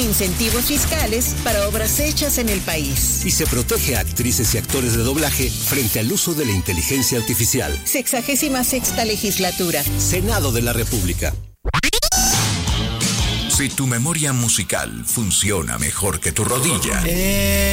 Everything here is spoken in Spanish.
incentivos fiscales para obras hechas en el país. Y se protege a actrices y actores de doblaje frente al uso de la inteligencia artificial. 66ª legislatura. Senado de la República. Si tu memoria musical funciona mejor que tu rodilla.